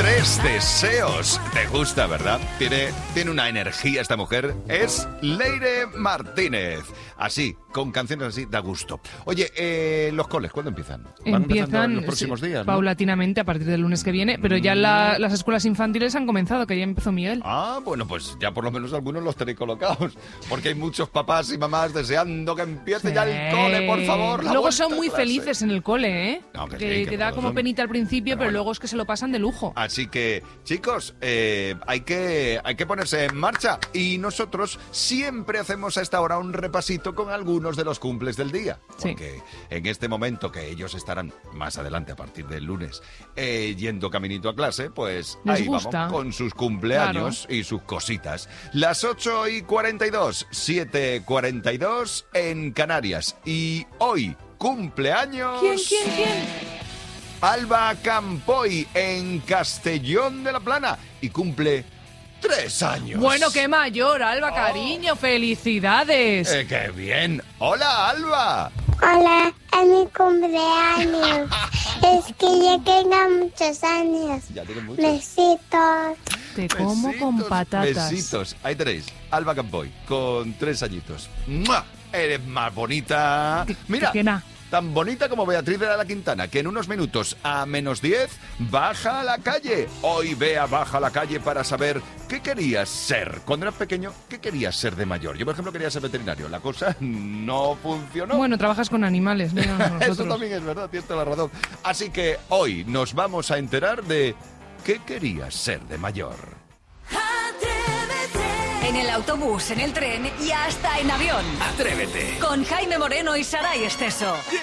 3 deseos. ¿Te gusta, verdad? Tiene una energía esta mujer. Es Leire Martínez. Así, con canciones así, da gusto. Oye, los coles, ¿cuándo empiezan? Empiezan en los próximos días, ¿no? Paulatinamente a partir del lunes que viene, pero ya las escuelas infantiles han comenzado, que ya empezó Miguel. Ah, bueno, pues ya por lo menos algunos los tenéis colocados, porque hay muchos papás y mamás deseando que empiece ya el cole, por favor. Luego son muy felices en el cole, ¿eh? No, que da como penita al principio, pero luego es que se lo pasan de lujo. Así que, chicos, hay que ponerse en marcha. Y nosotros siempre hacemos a esta hora un repasito con algunos de los cumples del día. Porque en este momento que ellos estarán más adelante, a partir del lunes, yendo caminito a clase, pues les ahí gusta. vamos con sus cumpleaños y sus cositas. Las 8:42, 7:42 en Canarias. Y hoy, cumpleaños... ¿Quién? Alba Campoy en Castellón de la Plana y cumple 3 años. Bueno, qué mayor, Alba, cariño, felicidades. ¡Qué bien! ¡Hola, Alba! Hola, es mi cumpleaños. Es que ya tengo muchos años. Ya tiene muchos. Besitos. Te como con patatas. Besitos. Ahí tenéis, Alba Campoy, con 3 añitos. ¡Mua! Eres más bonita. Mira. Tan bonita como Beatriz de la Quintana, que en unos minutos a -10 baja a la calle. Hoy Bea baja a la calle para saber qué querías ser. Cuando eras pequeño, ¿qué querías ser de mayor? Yo, por ejemplo, quería ser veterinario. La cosa no funcionó. Bueno, trabajas con animales, mira nosotros. Eso también es verdad, tienes toda la razón. Así que hoy nos vamos a enterar de qué querías ser de mayor. En el autobús, en el tren y hasta en avión. Atrévete. Con Jaime Moreno y Saray Esteso.